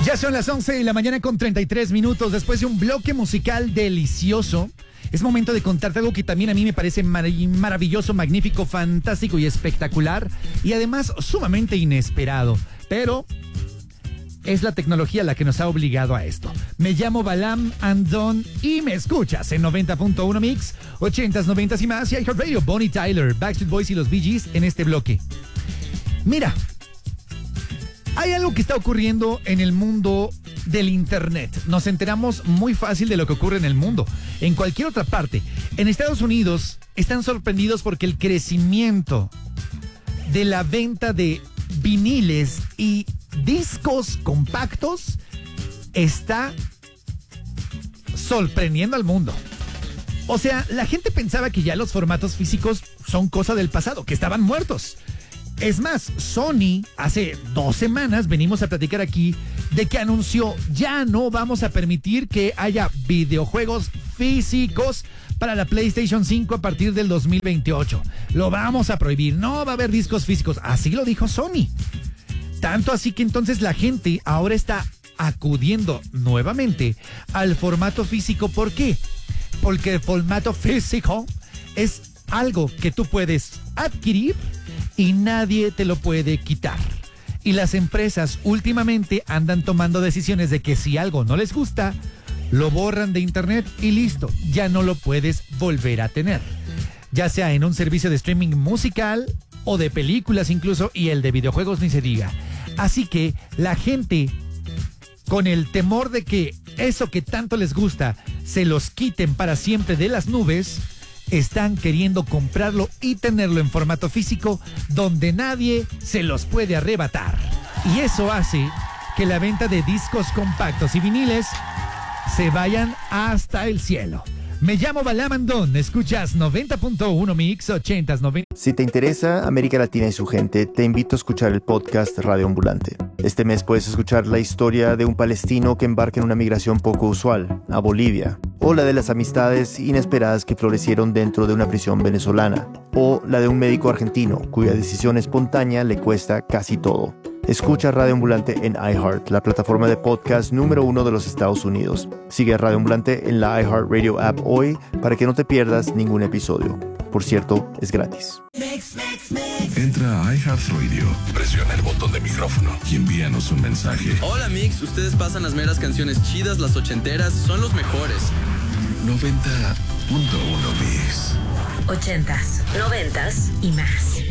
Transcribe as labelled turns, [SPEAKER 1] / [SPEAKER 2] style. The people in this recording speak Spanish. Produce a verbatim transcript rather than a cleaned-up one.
[SPEAKER 1] Ya son las once de la mañana con treinta y tres minutos. Después de un bloque musical delicioso, es momento de contarte algo que también a mí me parece mar- maravilloso, magnífico, fantástico y espectacular. Y además sumamente inesperado. Pero es la tecnología la que nos ha obligado a esto. Me llamo Balam Andón y me escuchas en noventa punto uno Mix, ochentas, noventas y más. Y iHeartRadio, Bonnie Tyler, Backstreet Boys y los Bee Gees en este bloque. Mira, hay algo que está ocurriendo en el mundo del internet. Nos enteramos muy fácil de lo que ocurre en el mundo. En cualquier otra parte. En Estados Unidos están sorprendidos porque el crecimiento de la venta de viniles y discos compactos está sorprendiendo al mundo. O sea, la gente pensaba que ya los formatos físicos son cosa del pasado, que estaban muertos. Es más, Sony, hace dos semanas venimos a platicar aquí de que anunció ya no vamos a permitir que haya videojuegos físicos para la PlayStation cinco a partir del dos mil veintiocho. Lo vamos a prohibir, no va a haber discos físicos. Así lo dijo Sony. Tanto así que entonces la gente ahora está acudiendo nuevamente al formato físico. ¿Por qué? Porque el formato físico es algo que tú puedes adquirir y nadie te lo puede quitar. Y las empresas últimamente andan tomando decisiones de que si algo no les gusta, lo borran de internet y listo, ya no lo puedes volver a tener. Ya sea en un servicio de streaming musical o de películas incluso, y el de videojuegos ni se diga. Así que la gente, con el temor de que eso que tanto les gusta se los quiten para siempre de las nubes, están queriendo comprarlo y tenerlo en formato físico donde nadie se los puede arrebatar. Y eso hace que la venta de discos compactos y viniles se vayan hasta el cielo. Me llamo Balam Andón, escuchas noventa punto uno Mix, ochentas, noventa.
[SPEAKER 2] Si te interesa América Latina y su gente, te invito a escuchar el podcast Radio Ambulante. Este mes puedes escuchar la historia de un palestino que embarca en una migración poco usual, a Bolivia, o la de las amistades inesperadas que florecieron dentro de una prisión venezolana, o la de un médico argentino cuya decisión espontánea le cuesta casi todo. Escucha Radio Ambulante en iHeart, la plataforma de podcast número uno de los Estados Unidos. Sigue a Radio Ambulante en la iHeartRadio app hoy para que no te pierdas ningún episodio. Por cierto, es gratis.
[SPEAKER 3] Entra a iHeartRadio, presiona el botón de micrófono y envíanos un mensaje.
[SPEAKER 4] Hola Mix, ustedes pasan las meras canciones chidas, las ochenteras, son los mejores.
[SPEAKER 3] noventa punto uno Mix.
[SPEAKER 5] Ochentas, noventas y más.